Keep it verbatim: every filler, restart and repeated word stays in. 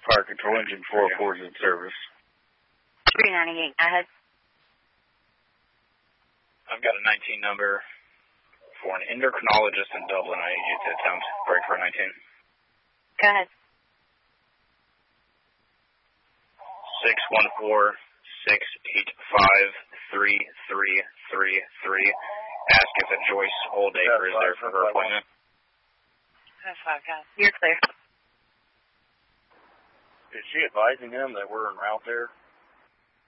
Fire Control Engine four oh four is in service. three ninety-eight, go ahead. I've got a nineteen number for an endocrinologist in Dublin. I need you to attempt break for nineteen. Go ahead. six one four, six eight five, three three three three. Ask if a Joyce Oldacre is there for her appointment. That's five, guys. You're clear. Is she advising him that we're en route there?